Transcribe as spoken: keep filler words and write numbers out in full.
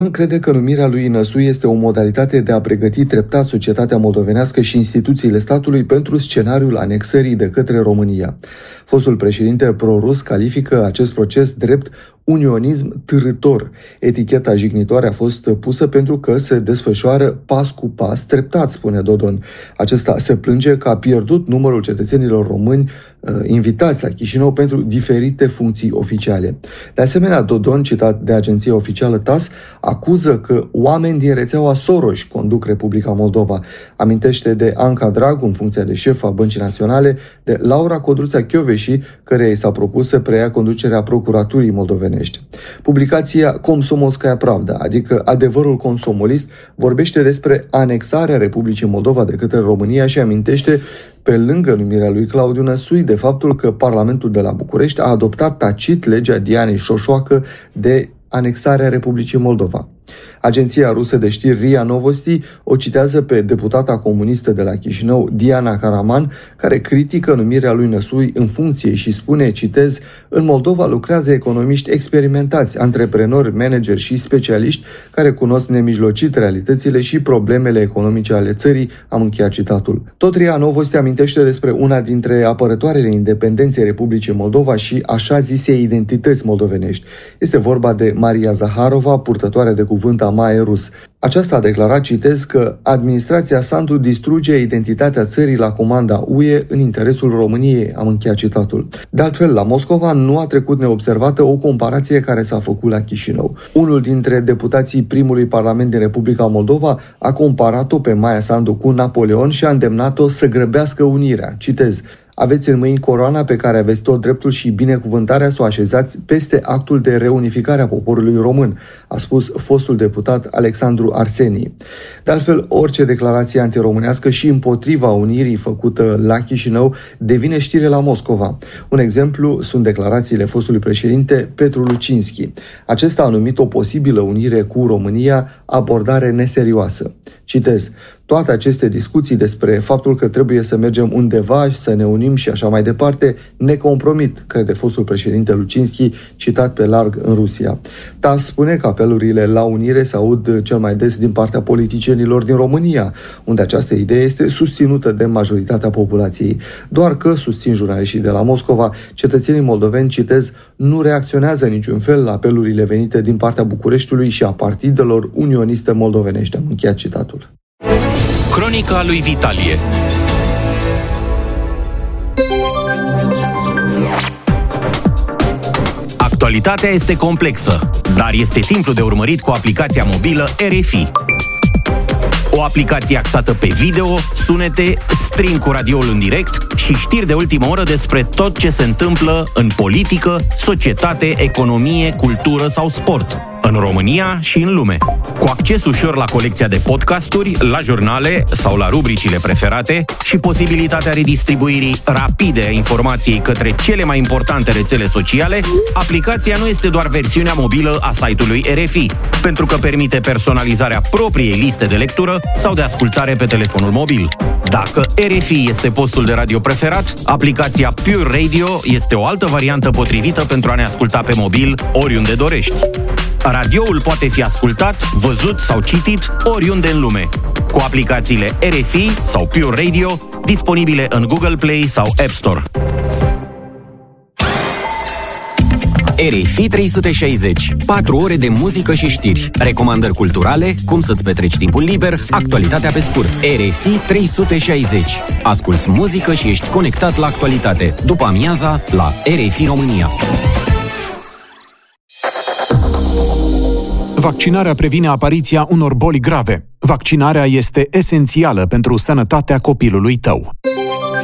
crede că numirea lui Năsui este o modalitate de a pregăti treptat societatea moldovenească și instituțiile statului pentru scenariul anexării de către România. Fostul președinte pro-rus califică acest proces drept unionism târător. Eticheta jignitoare a fost pusă pentru că se desfășoară pas cu pas, treptat, spune Dodon. Acesta se plânge că a pierdut numărul cetățenilor români uh, invitați la Chișinău pentru diferite funcții oficiale. De asemenea, Dodon, citat de agenția oficială T A S, acuză că oameni din rețeaua Soros conduc Republica Moldova. Amintește de Anca Dragu, în funcția de șef a Băncii Naționale, de Laura Codruța Chioveși, căreia i s-a propus să preia conducerea Procuraturii moldovenești. Publicația Komsomolskaya Pravda, adică Adevărul Consomolist, vorbește despre anexarea Republicii Moldova de către România și amintește, pe lângă numirea lui Claudiu Năsui, de faptul că Parlamentul de la București a adoptat tacit legea Dianei Șoșoacă de anexarea Republicii Moldova. Agenția rusă de știri R I A Novosti o citează pe deputata comunistă de la Chișinău, Diana Karaman, care critică numirea lui Năsui în funcție și spune, citez, în Moldova lucrează economiști experimentați, antreprenori, manageri și specialiști care cunosc nemijlocit realitățile și problemele economice ale țării, am încheiat citatul. Tot R I A Novosti amintește despre una dintre apărătoarele independenței Republicii Moldova și așa zise identități moldovenești. Este vorba de Maria Zaharova, purtătoare de cuvânt a Mae Rus. Aceasta a declarat, citez, că administrația Sandu distruge identitatea țării la comanda U E în interesul României, am încheiat citatul. De altfel, la Moscova nu a trecut neobservată o comparație care s-a făcut la Chișinău. Unul dintre deputații primului parlament din Republica Moldova a comparat-o pe Maia Sandu cu Napoleon și a îndemnat-o să grăbească unirea. Citez, aveți în mâini coroana pe care aveți tot dreptul și binecuvântarea să o așezați peste actul de reunificare a poporului român, a spus fostul deputat Alexandru Arsenii. De altfel, orice declarație antiromânească și împotriva unirii făcută la Chișinău devine știre la Moscova. Un exemplu sunt declarațiile fostului președinte Petru Lucinski. Acesta a numit o posibilă unire cu România abordare neserioasă. Citez, toate aceste discuții despre faptul că trebuie să mergem undeva și să ne unim și așa mai departe ne compromit, crede fostul președinte Lucinski, citat pe larg în Rusia. T A S spune că apelurile la unire se aud cel mai des din partea politicienilor din România, unde această idee este susținută de majoritatea populației. Doar că, susțin jurnaliștii de la Moscova, cetățenii moldoveni, citez, nu reacționează în niciun fel la apelurile venite din partea Bucureștiului și a partidelor unioniste moldovenești. Am încheiat citatul. Cronica lui Vitalie. Actualitatea este complexă, dar este simplu de urmărit cu aplicația mobilă R F I. O aplicație axată pe video, sunete, stream cu radioul în direct și știri de ultimă oră despre tot ce se întâmplă în politică, societate, economie, cultură sau sport, în România și în lume. Cu acces ușor la colecția de podcasturi, la jurnale sau la rubricile preferate și posibilitatea redistribuirii rapide a informației către cele mai importante rețele sociale, aplicația nu este doar versiunea mobilă a site-ului R F I, pentru că permite personalizarea propriei liste de lectură sau de ascultare pe telefonul mobil. Dacă R F I este postul de radio preferat, aplicația Pure Radio este o altă variantă potrivită pentru a ne asculta pe mobil oriunde dorești. Radioul poate fi ascultat, văzut sau citit oriunde în lume, cu aplicațiile R F I sau Pure Radio, disponibile în Google Play sau App Store. R F I trei sute șaizeci. patru ore de muzică și știri, recomandări culturale, cum să-ți petreci timpul liber, actualitatea pe scurt. R F I trei sute șaizeci. Asculți muzică și ești conectat la actualitate. După amiaza, la R F I România. Vaccinarea previne apariția unor boli grave. Vaccinarea este esențială pentru sănătatea copilului tău.